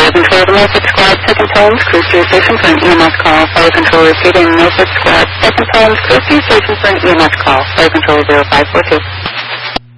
Fire Control to Norfolk Squad, Second Tones, Cruise to your station for an EMS call. Fire Control repeating Norfolk Squad, Second Tones, Cruise to your station for an EMS call. Fire Control 0542.